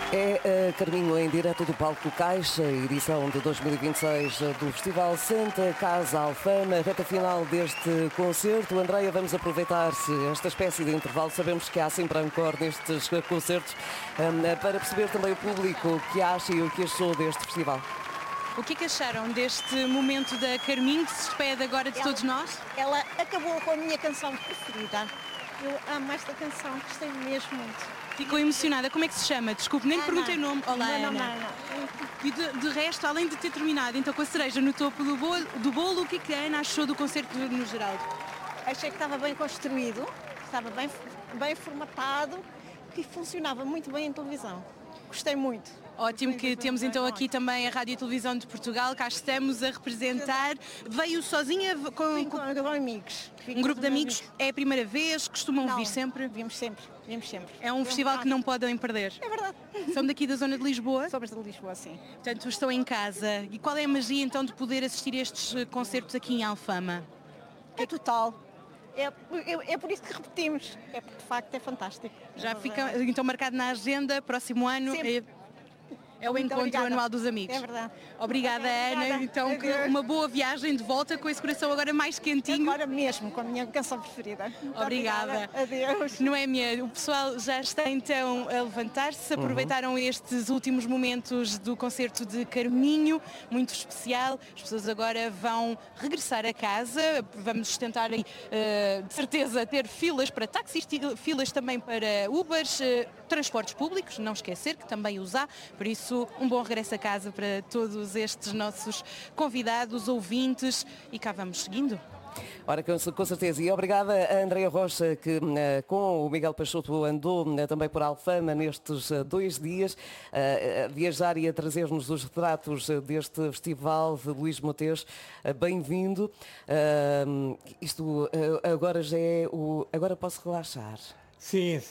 É a caminho em direto do Palco Caixa, edição de 2026 do Festival Santa Casa Alfama, reta final deste concerto. Andreia, vamos aproveitar esta espécie de intervalo. Sabemos que há sempre encore nestes concertos, para perceber também o público o que acha e o que achou deste festival. O que acharam deste momento da Carminho, que se despede agora de todos nós? Ela acabou com a minha canção preferida. Eu amo esta canção, gostei mesmo muito. Ficou emocionada. Como é que se chama? Desculpe, nem lhe perguntei o nome. Olá, Ana. E de resto, além de ter terminado então com a cereja no topo do bolo, o que a Ana achou do concerto no geral? Achei que estava bem construído, estava bem formatado, que funcionava muito bem em televisão. Gostei muito. Ótimo que temos então aqui também a Rádio e Televisão de Portugal, cá estamos a representar. Veio sozinha com amigos. Um grupo de amigos? É a primeira vez? Costumam vir sempre? Viemos sempre. É um festival que não podem perder. É verdade. São daqui da zona de Lisboa? Somos de Lisboa, sim. Portanto, estão em casa. E qual é a magia então de poder assistir a estes concertos aqui em Alfama? É total. É por isso que repetimos. É porque de facto é fantástico. Já fica então marcado na agenda, próximo ano. É o encontro anual dos amigos. É verdade. Obrigada, Ana. Então, uma boa viagem de volta com esse coração agora mais quentinho. Agora mesmo, com a minha canção preferida. Obrigada. Adeus. Noémia, o pessoal já está então a levantar-se. Aproveitaram estes últimos momentos do concerto de Carminho, muito especial. As pessoas agora vão regressar a casa. Vamos tentar, de certeza, ter filas para táxis, filas também para Ubers, transportes públicos, não esquecer que também os há. Por isso, um bom regresso a casa para todos estes nossos convidados, ouvintes, e cá vamos seguindo. Ora, com certeza. E obrigada a Andreia Rocha, que com o Miguel Peixoto andou também por Alfama nestes 2 dias, a viajar e a trazer-nos os retratos deste festival de Luís Montes. Bem-vindo. Isto agora já é o... Agora posso relaxar. Sim.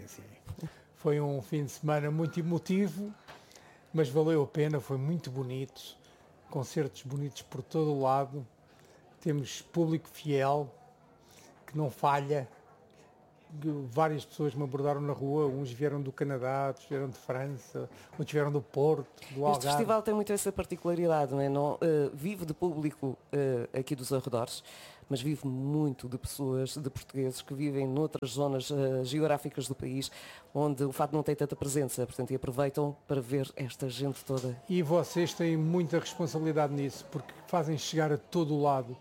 Foi um fim de semana muito emotivo, mas valeu a pena, foi muito bonito, concertos bonitos por todo o lado, temos público fiel, que não falha, várias pessoas me abordaram na rua, uns vieram do Canadá, outros vieram de França, outros vieram do Porto, do Algarve. Este festival tem muito essa particularidade, não é? Não, vive de público aqui dos arredores, mas vive muito de pessoas, de portugueses que vivem noutras zonas geográficas do país, onde o fado não tem tanta presença, portanto, e aproveitam para ver esta gente toda. E vocês têm muita responsabilidade nisso, porque fazem chegar a todo o lado,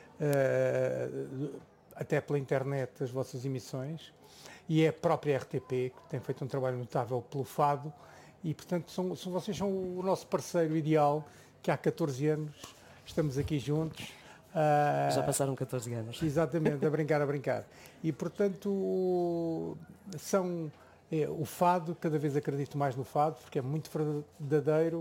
até pela internet, as vossas emissões, e é a própria RTP, que tem feito um trabalho notável pelo fado, e portanto vocês são o nosso parceiro ideal, que há 14 anos estamos aqui juntos. Já passaram 14 anos. Exatamente, a brincar. E portanto o fado, cada vez acredito mais no fado, porque é muito verdadeiro,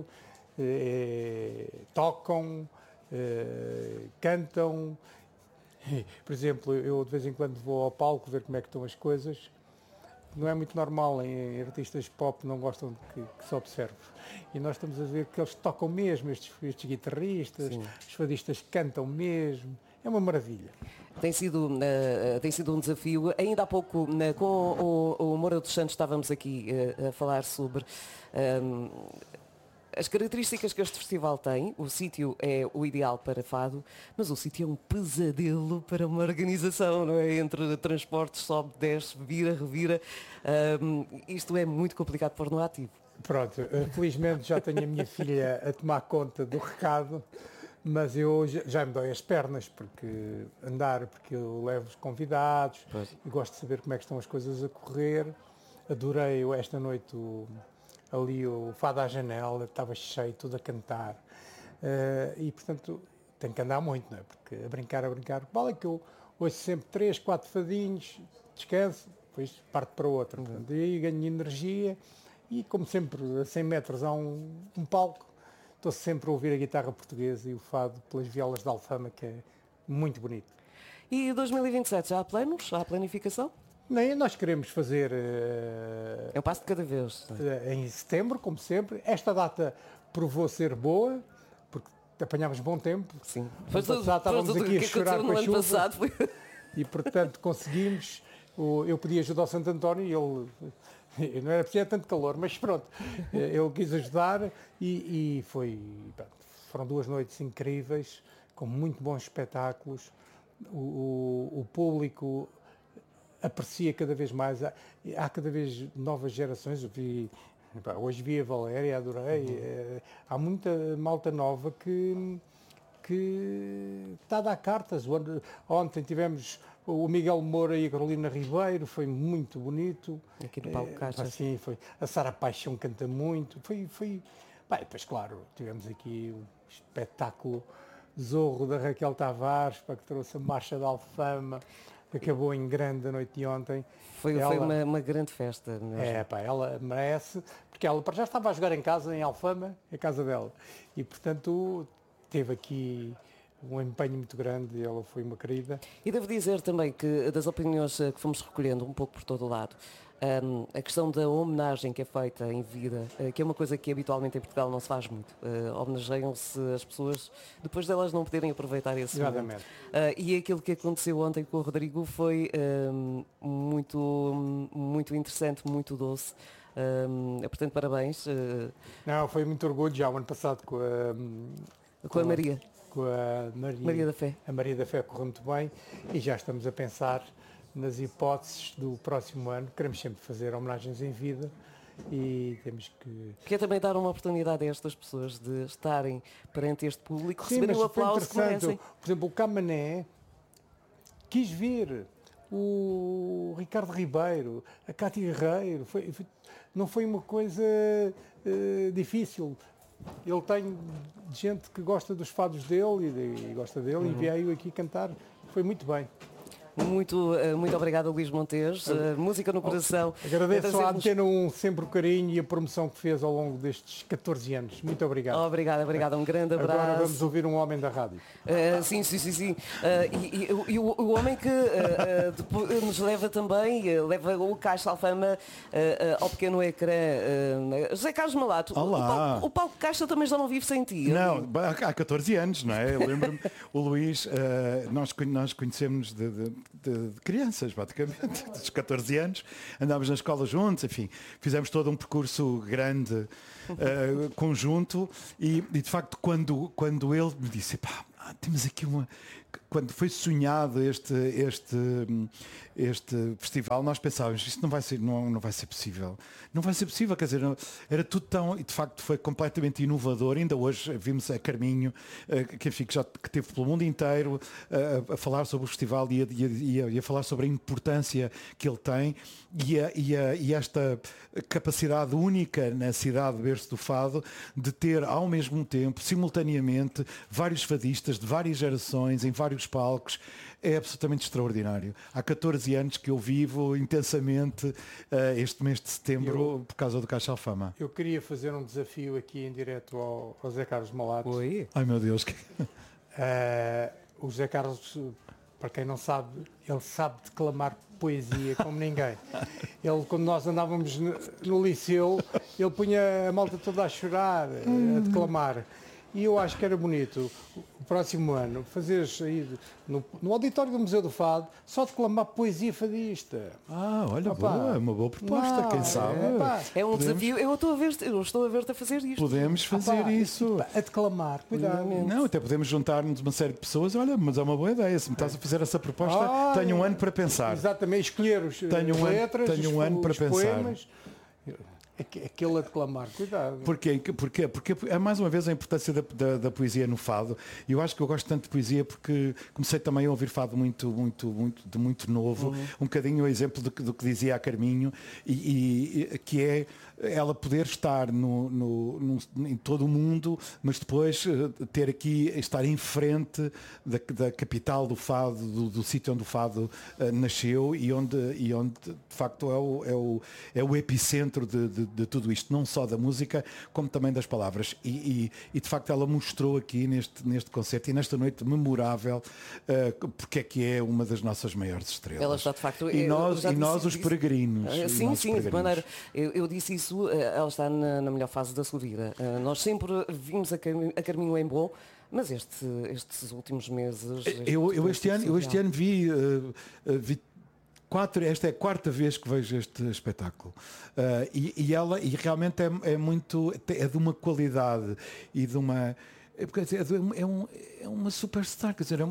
tocam, cantam. Por exemplo, eu de vez em quando vou ao palco ver como é que estão as coisas. Não é muito normal, em artistas pop não gostam que se observe. E nós estamos a ver que eles tocam mesmo, estes guitarristas, sim. Os fadistas cantam mesmo. É uma maravilha. Tem sido um desafio. Ainda há pouco, com o Moura dos Santos, estávamos aqui a falar sobre as características que este festival tem. O sítio é o ideal para fado, mas o sítio é um pesadelo para uma organização, não é? Entre transportes, sobe, desce, vira, revira. Isto é muito complicado pôr no ativo. Pronto, felizmente já tenho a minha filha a tomar conta do recado, mas eu já me dói as pernas, porque eu levo os convidados, e gosto de saber como é que estão as coisas a correr. Adorei esta noite ali o Fado à Janela, estava cheio, tudo a cantar, e portanto tem que andar muito, não é? Porque a brincar, vale que eu ouço sempre 3, 4 fadinhos, descanso, depois parte para outra, portanto, e aí ganho energia, e como sempre a 100 metros há um palco, estou sempre a ouvir a guitarra portuguesa e o fado pelas violas de Alfama, que é muito bonito. E 2027, já há planos? Já há planificação? Nem nós queremos fazer... É um passo de cada vez. Em setembro, como sempre. Esta data provou ser boa, porque apanhámos bom tempo. Sim. Estávamos aqui a chorar com a chuva. Passado. E, portanto, conseguimos. Eu pedi ajuda ao Santo António e ele não era preciso tanto calor, mas pronto, eu quis ajudar e foram 2 noites incríveis, com muito bons espetáculos. O público aprecia cada vez mais, há cada vez novas gerações. Hoje vi a Valéria, adorei. Há muita malta nova que está a dar cartas. Ontem tivemos o Miguel Moura e a Carolina Ribeiro, foi muito bonito. Aqui no Paulo Caixa. Sim, foi. A Sara Paixão canta muito. Depois, claro, tivemos aqui o espetáculo Zorro da Raquel Tavares, que trouxe a Marcha da Alfama, que acabou em grande a noite de ontem. Foi uma grande festa mesmo. Ela merece, porque ela já estava a jogar em casa, em Alfama, a casa dela. E, portanto, teve aqui um empenho muito grande, ela foi uma querida. E devo dizer também que das opiniões que fomos recolhendo um pouco por todo o lado, a questão da homenagem que é feita em vida, que é uma coisa que habitualmente em Portugal não se faz muito. Homenageiam-se as pessoas depois delas não poderem aproveitar esse momento. E aquilo que aconteceu ontem com o Rodrigo foi muito interessante, muito doce. Portanto, parabéns. Não, foi muito orgulho já o ano passado com a Maria. Com a Maria da Fé. A Maria da Fé correu muito bem e já estamos a pensar nas hipóteses do próximo ano. Queremos sempre fazer homenagens em vida e temos que... Quer também dar uma oportunidade a estas pessoas de estarem perante este público, receberem o aplauso que merecem. Por exemplo, o Camané quis vir, o Ricardo Ribeiro, a Cátia Guerreiro, não foi uma coisa difícil. Ele tem gente que gosta dos fados dele e gosta dele e veio aqui cantar. Foi muito bem. Muito obrigado, Luís Montes. Música no coração. Agradeço à Antena 1 sempre o carinho e a promoção que fez ao longo destes 14 anos. Muito obrigado. Obrigada. Um grande abraço. Agora vamos ouvir um homem da rádio. Sim. E o homem que nos leva também, leva o Caixa Alfama ao pequeno ecrã. José Carlos Malato. Olá. O Paulo Caixa também já não vive sem ti. Não, há 14 anos, não é? Eu lembro-me, o Luís, nós conhecemos de crianças, praticamente, dos 14 anos, andámos na escola juntos, enfim, fizemos todo um percurso grande, conjunto, e de facto quando ele me disse, temos aqui quando foi sonhado este festival, nós pensávamos, isto não vai ser possível. Não vai ser possível, quer dizer, era tudo tão, e de facto foi completamente inovador. Ainda hoje vimos a Carminho, que esteve pelo mundo inteiro a falar sobre o festival e a falar sobre a importância que ele tem e esta capacidade única na cidade de berço do fado de ter ao mesmo tempo, simultaneamente, vários fadistas de várias gerações, em vários palcos. É absolutamente extraordinário. Há 14 anos que eu vivo intensamente este mês de setembro por causa do Caixa Alfama. Eu queria fazer um desafio aqui em direto ao José Carlos Malato. Oi. Ai meu Deus. O José Carlos, para quem não sabe, ele sabe declamar poesia como ninguém. Ele, quando nós andávamos no liceu, ele punha a malta toda a chorar, a declamar. E eu acho que era bonito, o próximo ano, fazeres aí no auditório do Museu do Fado, só declamar poesia fadista. Olha, boa, é uma boa proposta, quem sabe. É um desafio, eu estou a ver-te a fazer isto. Podemos fazer isso. A declamar, cuidado. Não, até podemos juntar-nos uma série de pessoas. Olha, mas é uma boa ideia. Se me estás a fazer essa proposta, tenho um ano para pensar. Exatamente, escolher as letras, tenho um ano para pensar. Poemas. Aquele a declamar, cuidado. Porquê? Porque é mais uma vez a importância da poesia no fado. E eu acho que eu gosto tanto de poesia porque comecei também a ouvir fado muito novo. Um bocadinho o exemplo do que dizia a Carminho, e que é ela poder estar em todo o mundo, mas depois estar em frente da capital do fado, do sítio onde o fado nasceu e onde de facto é o epicentro de tudo isto, não só da música, como também das palavras. E de facto ela mostrou aqui neste concerto e nesta noite memorável porque é que é uma das nossas maiores estrelas. Ela está de facto... E nós os peregrinos. Sim, de maneira... Eu disse isso, ela está na melhor fase da sua vida. Nós sempre vimos a Carminho em bom, mas estes últimos meses... Eu este ano vi esta é a quarta vez que vejo este espetáculo. E realmente é muito, é de uma qualidade e de uma, é uma superstar, quer dizer,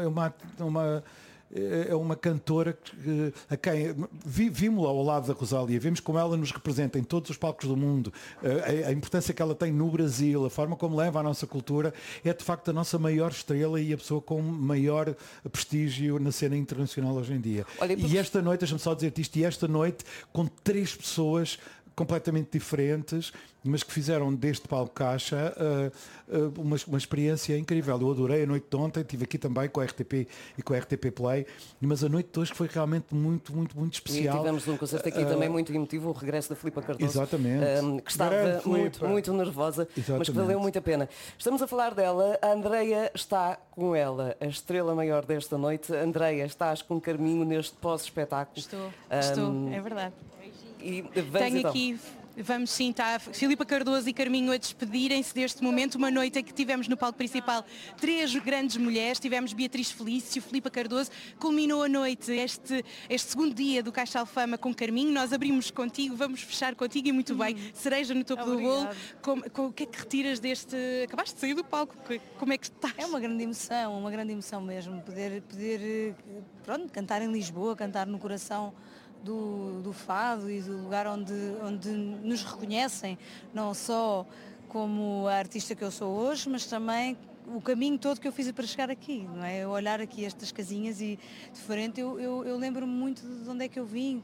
é uma cantora a quem vimos-la ao lado da Rosália, vimos como ela nos representa em todos os palcos do mundo, a importância que ela tem no Brasil, a forma como leva a nossa cultura, é de facto a nossa maior estrela e a pessoa com maior prestígio na cena internacional hoje em dia. Olha, e esta noite, deixa-me só dizer-te isto, e esta noite com 3 pessoas completamente diferentes, mas que fizeram deste palco Caixa uma experiência incrível. Eu adorei a noite de ontem, estive aqui também com a RTP e com a RTP Play, mas a noite de hoje foi realmente muito especial. E tivemos um concerto aqui também muito emotivo, o regresso da Filipa Cardoso, exatamente. Que estava muito nervosa, exatamente, mas que valeu muito a pena. Estamos a falar dela, a Andreia está com ela, a estrela maior desta noite. Andreia, estás com Carminho neste pós-espetáculo. Estou, é verdade. E tenho então. aqui, vamos sim, está Filipa Cardoso e Carminho a despedirem-se deste momento, uma noite em que tivemos no palco principal 3 grandes mulheres, tivemos Beatriz Felício, Filipa Cardoso, culminou a noite este segundo dia do Caixa Alfama com Carminho, nós abrimos contigo, vamos fechar contigo e muito bem, cereja no topo do bolo. O que é que retiras deste, acabaste de sair do palco, como é que estás? É uma grande emoção mesmo, poder pronto, cantar em Lisboa, cantar no coração do fado e do lugar onde nos reconhecem, não só como a artista que eu sou hoje, mas também o caminho todo que eu fiz para chegar aqui, não é? Eu olhar aqui estas casinhas e diferente, eu lembro-me muito de onde é que eu vim,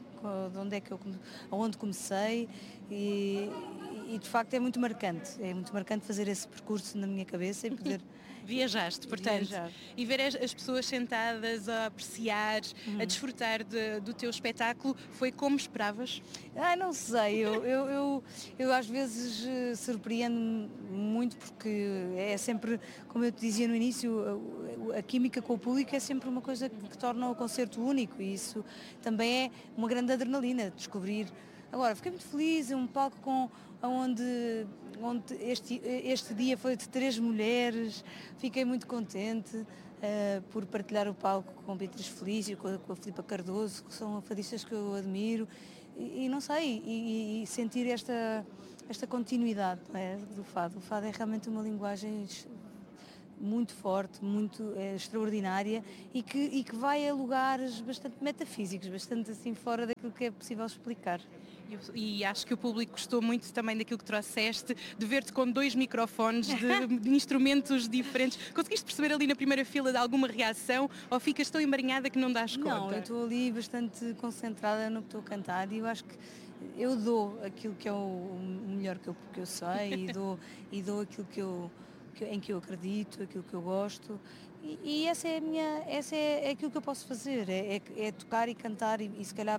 aonde comecei e de facto é muito marcante fazer esse percurso na minha cabeça e poder... Viajaste, portanto, e ver as pessoas sentadas a apreciar, a desfrutar do teu espetáculo, foi como esperavas? Não sei, eu às vezes surpreendo-me muito porque é sempre, como eu te dizia no início, a química com o público é sempre uma coisa que torna o concerto único e isso também é uma grande adrenalina, descobrir. Agora, fiquei muito feliz, um palco onde este dia foi de 3 mulheres, fiquei muito contente por partilhar o palco com Beatriz Felício, com a Filipa Cardoso, que são fadistas que eu admiro, e não sei, e sentir esta continuidade, não é, do fado. O fado é realmente uma linguagem muito forte, muito extraordinária e que vai a lugares bastante metafísicos, bastante assim fora daquilo que é possível explicar. E acho que o público gostou muito também daquilo que trouxeste, de ver-te com 2 microfones de instrumentos diferentes. Conseguiste perceber ali na primeira fila de alguma reação ou ficas tão emaranhada que não dás conta? Não, eu estou ali bastante concentrada no que estou a cantar e eu acho que eu dou aquilo que é o melhor que eu sei e dou aquilo em que eu acredito, aquilo que eu gosto e essa é aquilo que eu posso fazer, é tocar e cantar e se calhar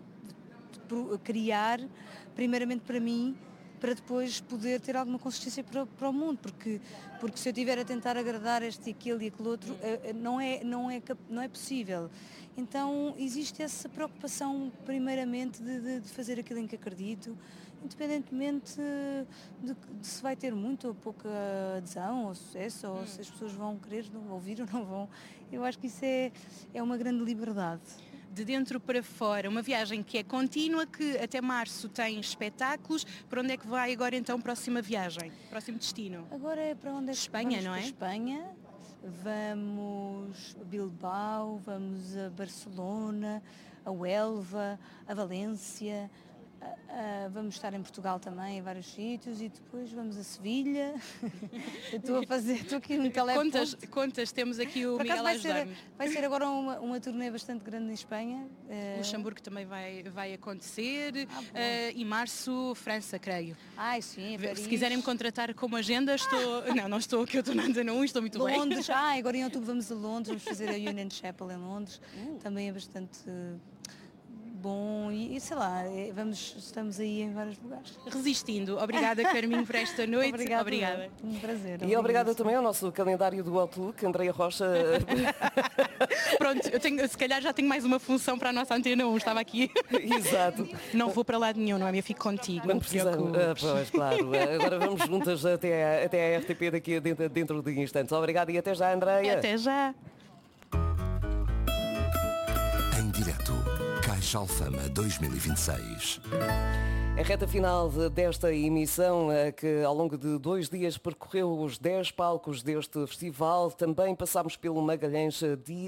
criar primeiramente para mim, para depois poder ter alguma consistência para o mundo, porque se eu estiver a tentar agradar este e aquele outro, não é possível. Então existe essa preocupação primeiramente de fazer aquilo em que acredito, independentemente de se vai ter muito ou pouca adesão ou sucesso, ou se as pessoas vão querer ouvir ou não vão. Eu acho que isso é uma grande liberdade. De dentro para fora, uma viagem que é contínua, que até março tem espetáculos. Para onde é que vai agora então próxima viagem, próximo destino? Agora é para onde é que Espanha, vamos? não é? Espanha, vamos a Bilbao, vamos a Barcelona, a Huelva, a Valência, vamos estar em Portugal também, em vários sítios, e depois vamos a Sevilha. Estou aqui no teleponto. Contas, temos aqui o Miguel a ajudar-nos. Vai ser agora uma turnê bastante grande em Espanha. Luxemburgo também vai acontecer, e março, França, creio. Sim, Paris. Se quiserem me contratar como agenda, não estou, que eu estou na Antena 1, estou muito bem. Londres, agora em outubro vamos a Londres, vamos fazer a Union Chapel em Londres, também é bastante... bom e sei lá, estamos aí em vários lugares. Resistindo. Obrigada, Carminho, por esta noite. Obrigada. Um prazer. E obrigada também ao nosso calendário do Outlook, Andreia Rocha. Pronto, se calhar já tenho mais uma função para a nossa Antena 1, estava aqui. Exato. Não vou para lado nenhum, não é? Eu fico contigo. Não precisamos. Pois, claro. Agora vamos juntas até a RTP daqui dentro de instantes. Obrigada e até já, Andreia. Até já. Em direto, Caixa Alfama 2026. A reta final desta emissão, que ao longo de 2 dias percorreu os 10 palcos deste festival, também passámos pelo Magalhães,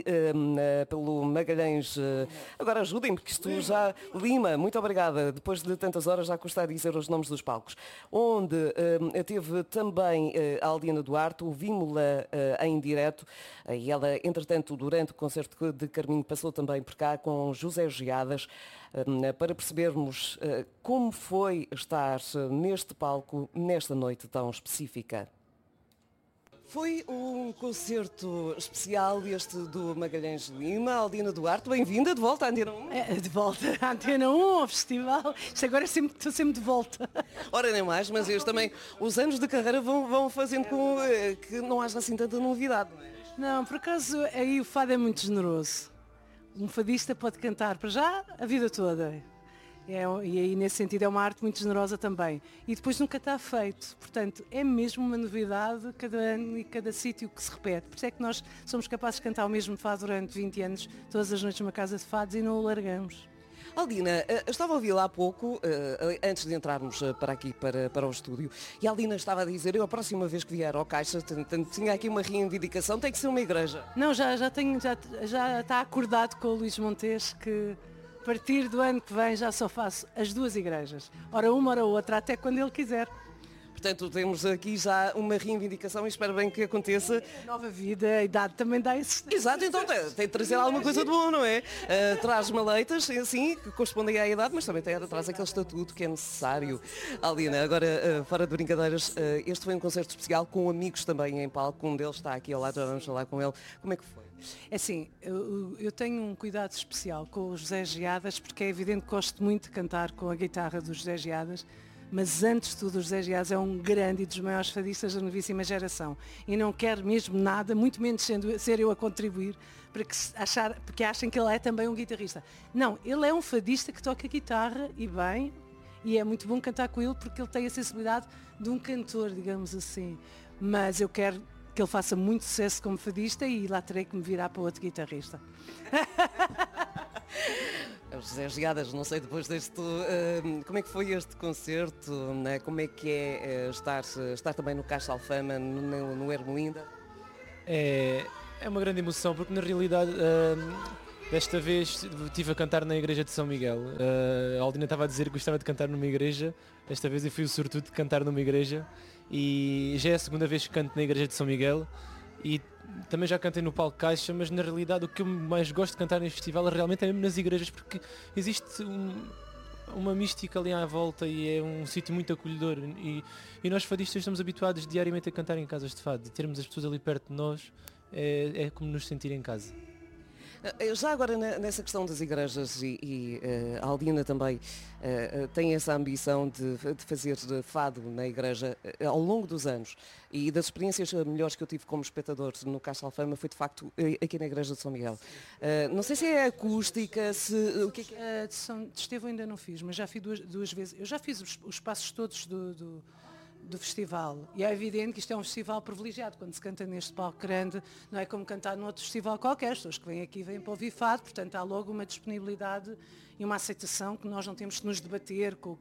agora ajudem-me, porque isto já, Lima, muito obrigada, depois de tantas horas já custa a dizer os nomes dos palcos, onde teve também a Aldina Duarte, ouvimos-la em direto, e ela, entretanto, durante o concerto de Carminho, passou também por cá com José Geadas, para percebermos como foi estar neste palco nesta noite tão específica. Foi um concerto especial este do Magalhães Lima. Aldina Duarte, bem-vinda de volta à Antena 1. De volta à Antena 1, ao festival. Isto agora estou sempre de volta. Ora, nem mais, mas eles também, os anos de carreira vão fazendo com que não haja assim tanta novidade. Não, por acaso aí o fado é muito generoso. Um fadista pode cantar para já a vida toda. E aí nesse sentido é uma arte muito generosa também. E depois nunca está feito. Portanto, é mesmo uma novidade cada ano e cada sítio que se repete. Por isso é que nós somos capazes de cantar o mesmo fado durante 20 anos, todas as noites numa casa de fados e não o largamos. Aldina, estava a ouvi-la há pouco, antes de entrarmos para aqui, para o estúdio, e a Aldina estava a dizer, eu a próxima vez que vier ao Caixa, tinha aqui uma reivindicação, tem que ser uma igreja. Não, já está acordado com o Luís Montes que a partir do ano que vem já só faço as 2 igrejas. Ora uma, ora outra, até quando ele quiser. Portanto, temos aqui já uma reivindicação e espero bem que aconteça. Nova vida, a idade também dá isso. Exato, então tem de trazer alguma coisa de bom, não é? Traz maleitas, assim, que correspondem à idade, mas também traz aquele estatuto que é necessário. Aldina, agora, fora de brincadeiras, este foi um concerto especial com amigos também em palco, um deles está aqui ao lado, já vamos falar com ele. Como é que foi? É assim, eu tenho um cuidado especial com o José Geadas, porque é evidente que gosto muito de cantar com a guitarra do José Geadas, mas antes de tudo o José Geadas é um grande e dos maiores fadistas da novíssima geração e não quero mesmo nada, muito menos ser eu a contribuir para porque achem que ele é também um guitarrista. Não, ele é um fadista que toca guitarra e bem, e é muito bom cantar com ele porque ele tem a sensibilidade de um cantor, digamos assim, mas eu quero que ele faça muito sucesso como fadista e lá terei que me virar para outro guitarrista. José Geadas, não sei, depois deste, como é que foi este concerto, né? Como é que é estar também no Caixa Alfama, no Ermelinda? É uma grande emoção, porque na realidade desta vez estive a cantar na igreja de São Miguel. A Aldina estava a dizer que gostava de cantar numa igreja, desta vez eu fui o sortudo de cantar numa igreja e já é a segunda vez que canto na igreja de São Miguel e também já cantei no palco Caixa, mas na realidade o que eu mais gosto de cantar neste festival realmente é mesmo nas igrejas, porque existe uma mística ali à volta e é um sítio muito acolhedor e nós fadistas estamos habituados diariamente a cantar em casas de fado e termos as pessoas ali perto de nós é como nos sentir em casa. Já agora nessa questão das igrejas e a Aldina também tem essa ambição de fazer fado na igreja ao longo dos anos e das experiências melhores que eu tive como espectador no Caixa Alfama foi de facto aqui na igreja de São Miguel. Não sei se é acústica, o que é? De Estevão ainda não fiz, mas já fiz duas vezes. Eu já fiz os passos todos do festival e é evidente que isto é um festival privilegiado quando se canta neste palco grande, não é como cantar num outro festival qualquer, as pessoas que vêm aqui vêm para ouvir fado, portanto há logo uma disponibilidade e uma aceitação que nós não temos que nos debater com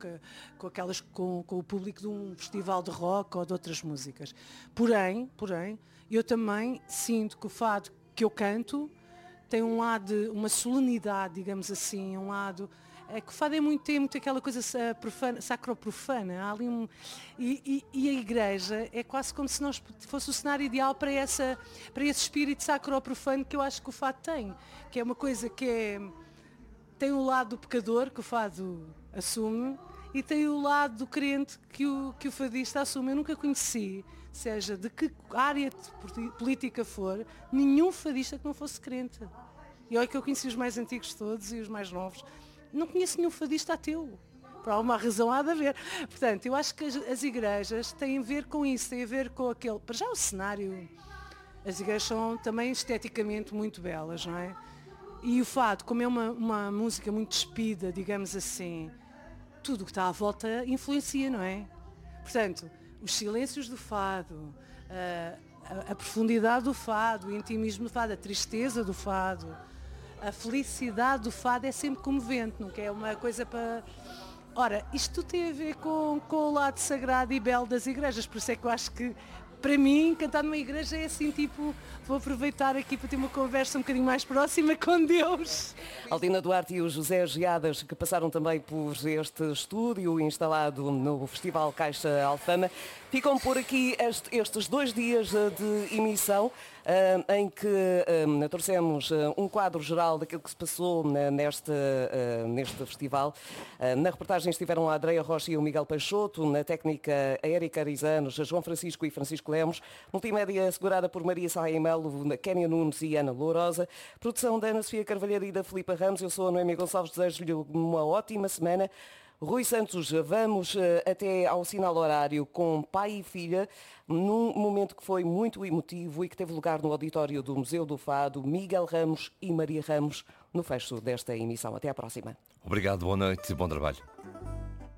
o público de um festival de rock ou de outras músicas. Porém, eu também sinto que o fado que eu canto tem um lado, uma solenidade, digamos assim, um lado. É que o fado tem muito aquela coisa sacro-profana. Há ali e a igreja é quase como se nós fosse o cenário ideal para esse espírito sacro-profano que eu acho que o fado tem. Que é uma coisa que tem o lado do pecador, que o fado assume, e tem o lado do crente que o fadista assume. Eu nunca conheci, seja de que área política for, nenhum fadista que não fosse crente. E olha que eu conheci os mais antigos todos e os mais novos. Não conheço nenhum fadista ateu. Por alguma razão há de haver. Portanto, eu acho que as igrejas têm a ver com isso, têm a ver com aquele... Para já o cenário, as igrejas são também esteticamente muito belas, não é? E o fado, como é uma música muito despida, digamos assim, tudo o que está à volta influencia, não é? Portanto, os silêncios do fado, a profundidade do fado, o intimismo do fado, a tristeza do fado, a felicidade do fado é sempre comovente, nunca é uma coisa para... Ora, isto tem a ver com o lado sagrado e belo das igrejas, por isso é que eu acho que, para mim, cantar numa igreja é assim, tipo, vou aproveitar aqui para ter uma conversa um bocadinho mais próxima com Deus. Aldina Duarte e o José Geadas, que passaram também por este estúdio instalado no Festival Caixa Alfama, ficam por aqui estes 2 dias de emissão, em que trouxemos um quadro geral daquilo que se passou neste festival. Na reportagem estiveram a Andreia Rocha e o Miguel Peixoto, na técnica a Érica Arizanos, João Francisco e Francisco Lemos, multimédia assegurada por Maria Saia Melo, Kénia Nunes e Ana Lourosa, produção da Ana Sofia Carvalheira e da Filipa Ramos. Eu sou a Noemi Gonçalves, desejo-lhe uma ótima semana. Rui Santos, vamos até ao sinal horário com pai e filha, num momento que foi muito emotivo e que teve lugar no auditório do Museu do Fado, Miguel Ramos e Maria Ramos, no fecho desta emissão. Até à próxima. Obrigado, boa noite e bom trabalho.